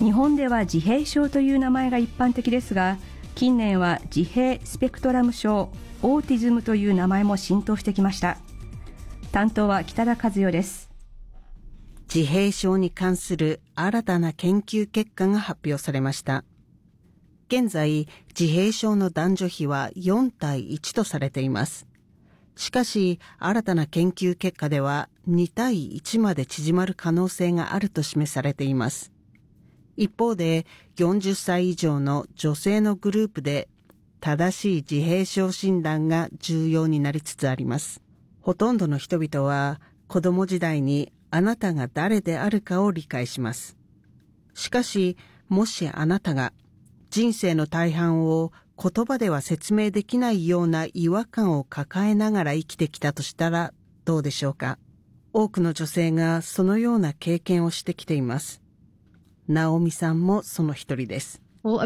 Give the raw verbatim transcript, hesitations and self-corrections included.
日本では自閉症という名前が一般的ですが、近年は自閉スペクトラム症、オーティズムという名前も浸透してきました。担当は北田和代です。 自閉症に関する新たな研究結果が発表されました。現在、自閉症の男女比はよんたいいちとされています。しかし、新たな研究結果ではにたいいちまで縮まる可能性があると示されています。一方で、よんじゅっさい以上の女性のグループで正しい自閉症診断が重要になりつつあります。ほとんどの人々は子供時代にあなたが誰であるかを理解します。しかし、もしあなたが人生の大半を言葉では説明できないような違和感を抱えながら生きてきたとしたらどうでしょうか。多くの女性がそのような経験をしてきています。ナオミさんもその一人です。